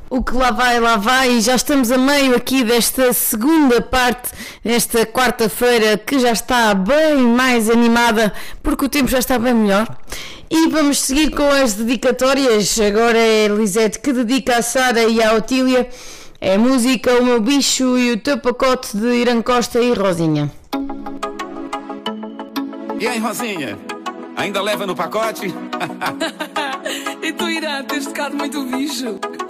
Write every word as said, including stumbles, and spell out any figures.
O que lá vai, lá vai, e já estamos a meio aqui desta segunda parte, desta quarta-feira, que já está bem mais animada, porque o tempo já está bem melhor. E vamos seguir com as dedicatórias. Agora é a Lisete que dedica à Sara e à Otília. É a música O Meu Bicho e o Teu Pacote, de Irã Costa e Rosinha. E aí, Rosinha? Ainda leva no pacote? E tu, Irã, tens tocado muito o bicho.